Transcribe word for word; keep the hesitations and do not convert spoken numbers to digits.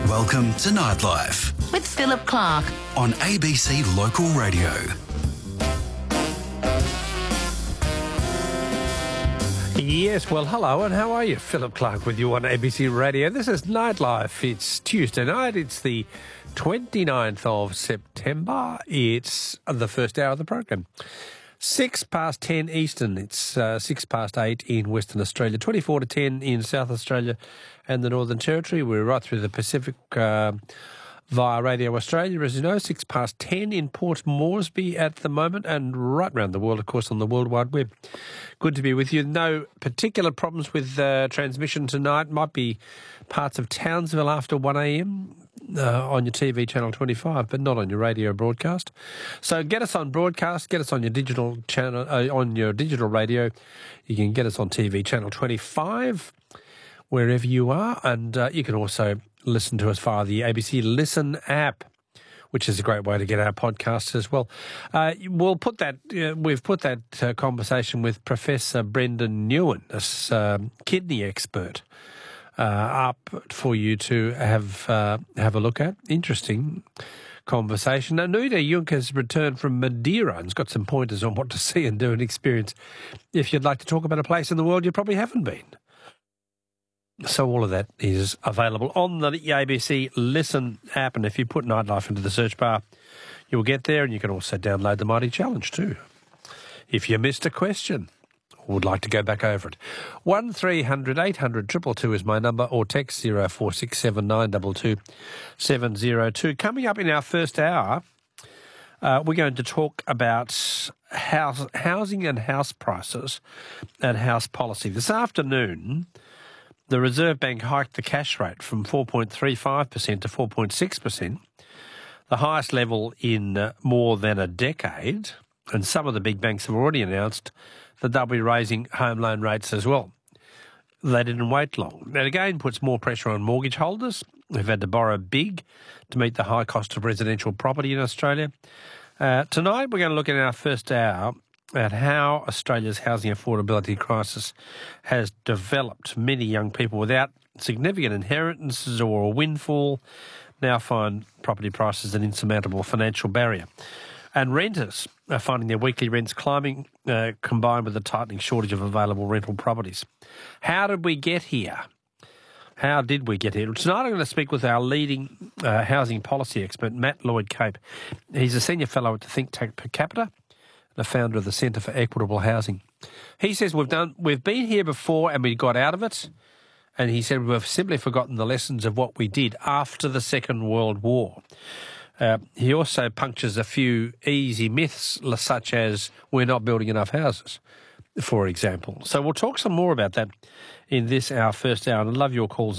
Welcome to Nightlife with Philip Clark on A B C Local Radio. Yes, well, hello, and how are you? Philip Clark with you on A B C Radio. This is Nightlife. It's Tuesday night. It's the twenty-ninth of September. It's the first hour of the program. Six past ten Eastern. It's uh, six past eight in Western Australia. Twenty-four to ten in South Australia and the Northern Territory. We're right through the Pacific uh, via Radio Australia, as you know. Six past ten in Port Moresby at the moment, and right around the world, of course, on the World Wide Web. Good to be with you. No particular problems with uh, transmission tonight. Might be parts of Townsville after one a.m. Uh, on your T V channel twenty-five, but not on your radio broadcast. So get us on broadcast, get us on your digital channel, uh, on your digital radio. You can get us on T V channel twenty-five, wherever you are, and uh, you can also listen to us via the A B C Listen app, which is a great way to get our podcasts as well. Uh, we'll put that. Uh, we've put that uh, conversation with Professor Brendan Newen, a uh, kidney expert, Uh, up for you to have uh, have a look at. Interesting conversation. Anita Yunk has returned from Madeira and's got some pointers on what to see and do and experience if you'd like to talk about a place in the world you probably haven't been. So all of that is available on the A B C Listen app, and if you put Nightlife into the search bar, you'll get there, and you can also download the Mighty Challenge too. If you missed a question, would like to go back over it. one three hundred eight hundred two two two is my number, or text zero four six seven nine two two seven zero two. Coming up in our first hour, uh, we're going to talk about house, housing and house prices and house policy. This afternoon, the Reserve Bank hiked the cash rate from four point three five percent to four point six percent, the highest level in uh, more than a decade, and some of the big banks have already announced that they'll be raising home loan rates as well. They didn't wait long. That again puts more pressure on mortgage holders who've had to borrow big to meet the high cost of residential property in Australia. Uh, tonight we're going to look in our first hour at how Australia's housing affordability crisis has developed. Many young people without significant inheritances or a windfall now find property prices an insurmountable financial barrier. And renters are finding their weekly rents climbing, uh, combined with the tightening shortage of available rental properties. How did we get here? How did we get here? Tonight I'm going to speak with our leading uh, housing policy expert, Matt Lloyd-Cape. He's a senior fellow at the think tank Per Capita and the founder of the Centre for Equitable Housing. He says we've done, we've been here before and we got out of it, and he said we've simply forgotten the lessons of what we did after the Second World War. Uh, he also punctures a few easy myths, such as we're not building enough houses, for example. So we'll talk some more about that in this, our first hour. And I love your calls